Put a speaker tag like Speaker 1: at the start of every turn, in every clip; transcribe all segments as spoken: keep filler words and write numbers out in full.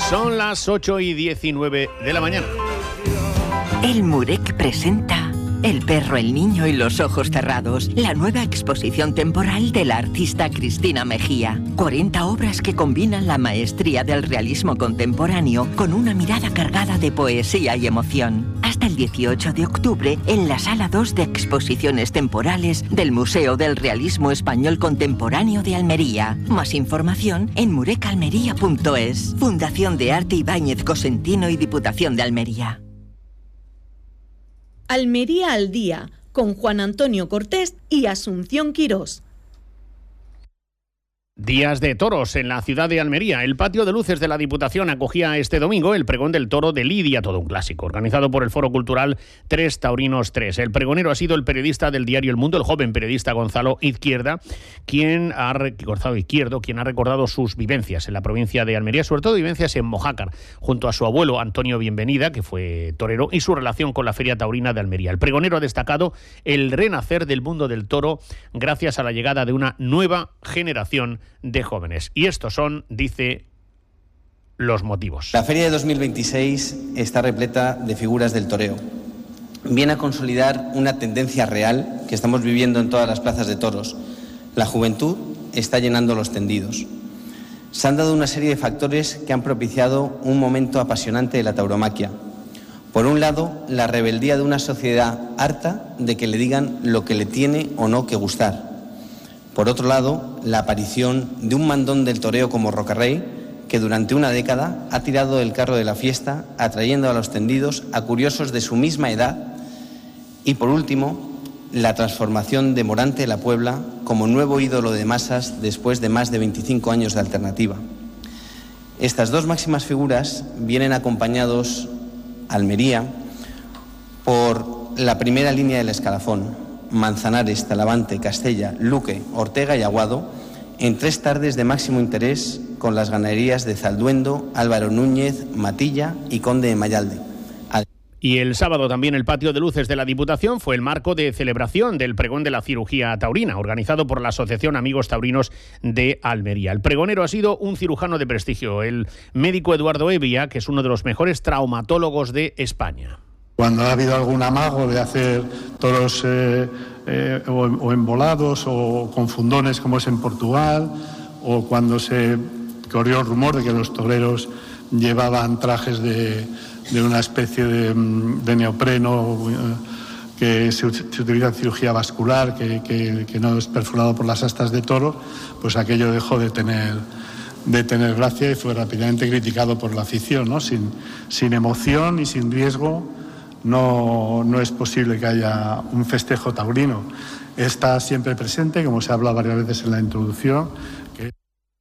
Speaker 1: Son las ocho y diecinueve de la mañana.
Speaker 2: El Murek presenta El perro, el niño y los ojos cerrados, la nueva exposición temporal de la artista Cristina Mejía. cuarenta obras que combinan la maestría del realismo contemporáneo con una mirada cargada de poesía y emoción. Hasta el dieciocho de octubre en la Sala dos de Exposiciones Temporales del Museo del Realismo Español Contemporáneo de Almería. Más información en murecalmería punto es. Fundación de Arte Ibáñez Cosentino y Diputación de Almería.
Speaker 3: Almería al día, con Juan Antonio Cortés y Asunción Quirós.
Speaker 1: Días de toros en la ciudad de Almería. El patio de luces de la Diputación acogía este domingo el pregón del toro de Lidia, todo un clásico, organizado por el Foro Cultural Tres Taurinos tres. El pregonero ha sido el periodista del diario El Mundo, el joven periodista Gonzalo Izquierda, quien ha, Gonzalo Izquierdo, quien ha recordado sus vivencias en la provincia de Almería, sobre todo vivencias en Mojácar, junto a su abuelo Antonio Bienvenida, que fue torero, y su relación con la Feria Taurina de Almería. El pregonero ha destacado el renacer del mundo del toro gracias a la llegada de una nueva generación de jóvenes. Y estos son, dice, los motivos.
Speaker 4: La Feria de dos mil veintiséis está repleta de figuras del toreo. Viene a consolidar una tendencia real que estamos viviendo en todas las plazas de toros. La juventud está llenando los tendidos. Se han dado una serie de factores que han propiciado un momento apasionante de la tauromaquia. Por un lado, la rebeldía de una sociedad harta de que le digan lo que le tiene o no que gustar. Por otro lado, la aparición de un mandón del toreo como Rocarrey, que durante una década ha tirado del carro de la fiesta, atrayendo a los tendidos a curiosos de su misma edad. Y por último, la transformación de Morante de la Puebla como nuevo ídolo de masas después de más de veinticinco años de alternativa. Estas dos máximas figuras vienen acompañados a Almería por la primera línea del escalafón: Manzanares, Talavante, Castella, Luque, Ortega y Aguado, en tres tardes de máximo interés con las ganaderías de Zalduendo, Álvaro Núñez, Matilla y Conde de Mayalde.
Speaker 1: Y el sábado también el patio de luces de la Diputación fue el marco de celebración del pregón de la cirugía taurina, organizado por la Asociación Amigos Taurinos de Almería. El pregonero ha sido un cirujano de prestigio, el médico Eduardo Evia, que es uno de los mejores traumatólogos de España.
Speaker 5: Cuando ha habido algún amago de hacer toros eh, eh, o, o embolados o con fundones como es en Portugal, o cuando se corrió el rumor de que los toreros llevaban trajes de, de una especie de, de neopreno eh, que se, se utiliza en cirugía vascular, que, que, que no es perforado por las astas de toro, pues aquello dejó de tener... de tener gracia y fue rápidamente criticado por la afición, ¿no? Sin, sin emoción y sin riesgo no, no es posible que haya un festejo taurino. Está siempre presente, como se ha hablado varias veces en la introducción. Que...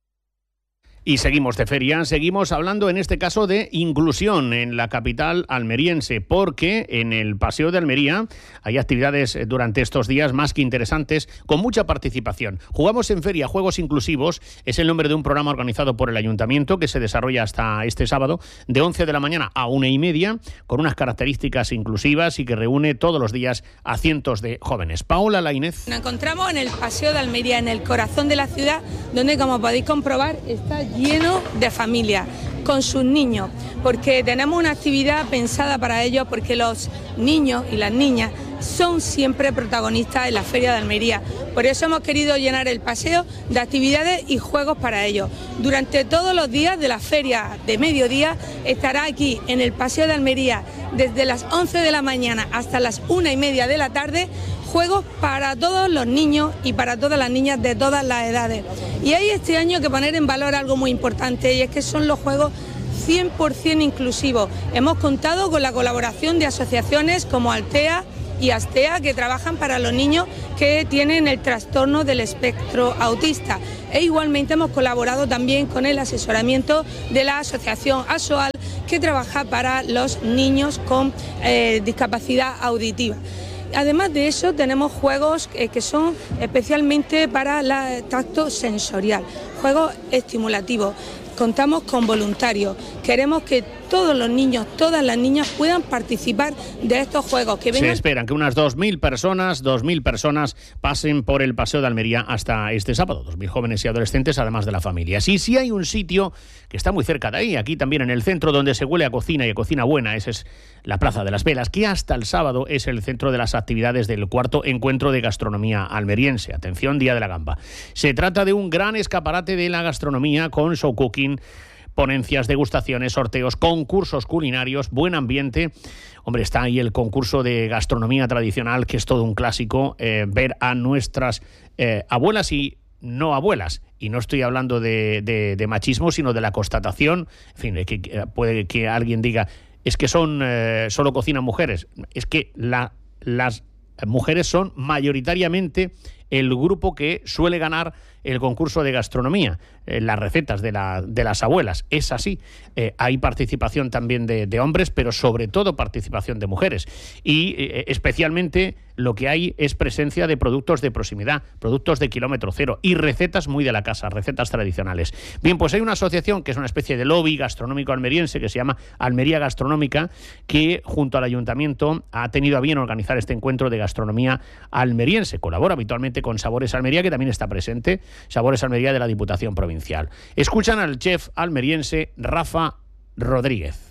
Speaker 1: Y seguimos de feria, seguimos hablando en este caso de inclusión en la capital almeriense, porque en el Paseo de Almería hay actividades durante estos días más que interesantes, con mucha participación. Jugamos en Feria, Juegos Inclusivos, es el nombre de un programa organizado por el Ayuntamiento que se desarrolla hasta este sábado, de once de la mañana a una y media, con unas características inclusivas y que reúne todos los días a cientos de jóvenes. Paola Lainez.
Speaker 6: Nos encontramos en el Paseo de Almería, en el corazón de la ciudad, donde, como podéis comprobar, está lleno de familias con sus niños, porque tenemos una actividad pensada para ellos, porque los niños y las niñas son siempre protagonistas en la Feria de Almería. Por eso hemos querido llenar el paseo de actividades y juegos para ellos. Durante todos los días de la feria de mediodía estará aquí en el Paseo de Almería desde las once de la mañana hasta las una y media de la tarde, juegos para todos los niños y para todas las niñas de todas las edades. Y hay este año que poner en valor algo muy importante, y es que son los juegos cien por ciento inclusivos. Hemos contado con la colaboración de asociaciones como Altea y Astea, que trabajan para los niños que tienen el trastorno del espectro autista. E igualmente hemos colaborado también con el asesoramiento de la asociación ASOAL, que trabaja para los niños con eh, discapacidad auditiva. Además de eso, tenemos juegos eh, que son especialmente para el tacto sensorial, juegos estimulativos. contamos con voluntarios. Queremos que todos los niños, todas las niñas puedan participar de estos juegos. Que vengan...
Speaker 1: Se esperan que unas dos mil personas, dos mil personas pasen por el Paseo de Almería hasta este sábado. dos mil jóvenes y adolescentes, además de la familia. Sí, sí hay un sitio que está muy cerca de ahí, aquí también en el centro, donde se huele a cocina y a cocina buena. Esa es la Plaza de las Velas, que hasta el sábado es el centro de las actividades del cuarto encuentro de gastronomía almeriense. Atención, Día de la Gamba. Se trata de un gran escaparate de la gastronomía con show cooking, ponencias, degustaciones, sorteos, concursos culinarios, buen ambiente. Hombre, está ahí el concurso de gastronomía tradicional, que es todo un clásico, eh, ver a nuestras eh, abuelas y no abuelas. Y no estoy hablando de, de, de machismo, sino de la constatación. En fin, que, que puede que alguien diga, es que son eh, solo cocinan mujeres. Es que la, las mujeres son mayoritariamente el grupo que suele ganar el concurso de gastronomía, eh, las recetas de, la, de las abuelas. Es así. Eh, hay participación también de, de hombres, pero sobre todo participación de mujeres. Y eh, especialmente lo que hay es presencia de productos de proximidad, productos de kilómetro cero y recetas muy de la casa, recetas tradicionales. Bien, pues hay una asociación que es una especie de lobby gastronómico almeriense que se llama Almería Gastronómica, que junto al ayuntamiento ha tenido a bien organizar este encuentro de gastronomía almeriense. Colabora habitualmente con Sabores Almería, que también está presente, Sabores Almería de la Diputación Provincial. Escuchan al chef almeriense Rafa Rodríguez.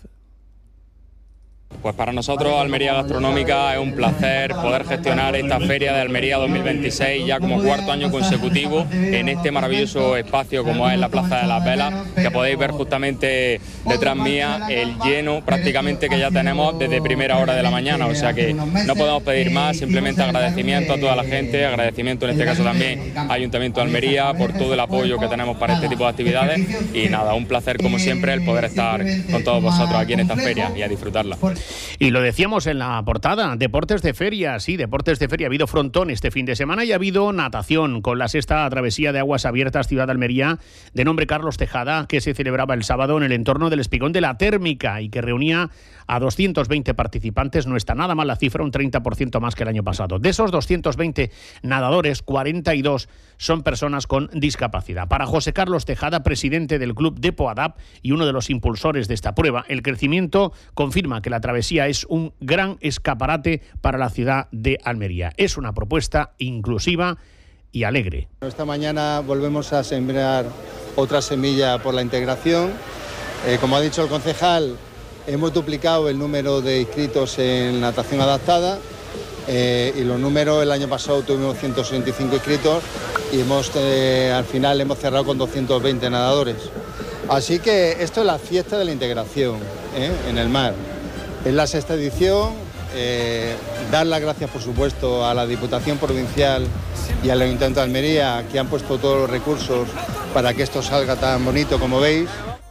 Speaker 7: Pues para nosotros Almería Gastronómica es un placer poder gestionar esta Feria de Almería dos mil veintiséis ya como cuarto año consecutivo en este maravilloso espacio como es la Plaza de las Velas, que podéis ver justamente detrás mía el lleno prácticamente que ya tenemos desde primera hora de la mañana, o sea que no podemos pedir más, simplemente agradecimiento a toda la gente, agradecimiento en este caso también al Ayuntamiento de Almería por todo el apoyo que tenemos para este tipo de actividades y nada, un placer como siempre el poder estar con todos vosotros aquí en esta feria y a disfrutarla.
Speaker 1: Y lo decíamos en la portada, deportes de feria, sí, deportes de feria. Ha habido frontón este fin de semana y ha habido natación con la sexta travesía de aguas abiertas Ciudad de Almería, de nombre Carlos Tejada, que se celebraba el sábado en el entorno del Espigón de la Térmica y que reunía a doscientos veinte participantes. No está nada mal la cifra, un treinta por ciento más que el año pasado. De esos doscientos veinte nadadores, cuarenta y dos son personas con discapacidad. Para José Carlos Tejada, presidente del Club de Poadap y uno de los impulsores de esta prueba, el crecimiento confirma que la travesía es un gran escaparate para la ciudad de Almería. Es una propuesta inclusiva y alegre.
Speaker 8: Esta mañana volvemos a sembrar otra semilla por la integración. Eh, como ha dicho el concejal, hemos duplicado el número de inscritos en natación adaptada eh, y los números, el año pasado tuvimos ciento sesenta y cinco inscritos y hemos, eh, al final hemos cerrado con doscientos veinte nadadores. Así que esto es la fiesta de la integración ¿eh? en el mar. Es la sexta edición, eh, dar las gracias por supuesto a la Diputación Provincial y al Ayuntamiento de Almería, que han puesto todos los recursos para que esto salga tan bonito como veis.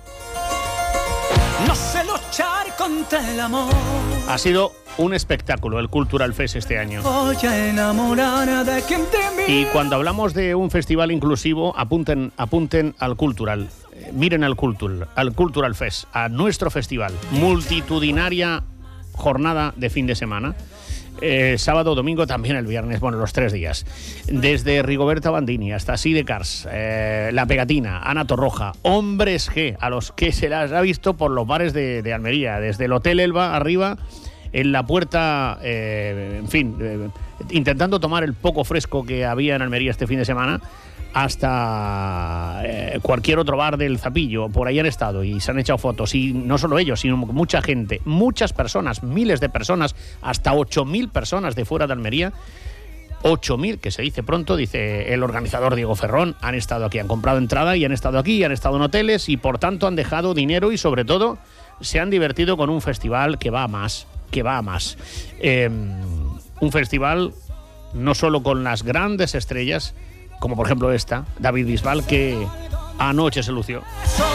Speaker 9: No sé luchar contra el amor.
Speaker 1: Ha sido un espectáculo el Cultural Fest este año. Y cuando hablamos de un festival inclusivo, apunten, apunten al Cultural. Eh, miren al Cultural, al Cultural Fest, a nuestro festival. Multitudinaria jornada de fin de semana. Eh, sábado, domingo, también el viernes, bueno, los tres días. Desde Rigoberta Bandini hasta Sidecars, eh, La Pegatina, Ana Torroja, Hombres G, a los que se las ha visto por los bares de, de Almería, desde el Hotel Elba arriba, en la puerta, eh, en fin, eh, intentando tomar el poco fresco que había en Almería este fin de semana, hasta eh, cualquier otro bar del Zapillo, por ahí han estado y se han echado fotos, y no solo ellos, sino mucha gente, muchas personas, miles de personas, hasta ocho mil personas de fuera de Almería, ocho mil, que se dice pronto, dice el organizador Diego Ferrón, han estado aquí, han comprado entrada y han estado aquí, han estado en hoteles y por tanto han dejado dinero y sobre todo se han divertido con un festival que va a más, que va a más. Eh, un festival no solo con las grandes estrellas, como por ejemplo esta, David Bisbal, que anoche se lució.